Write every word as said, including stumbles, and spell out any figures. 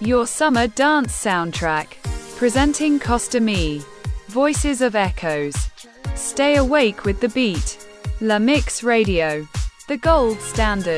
Your summer dance soundtrack. Presenting Costa Me. Voices of Echoes. Stay awake with the beat. La Mix Radio. The gold standard.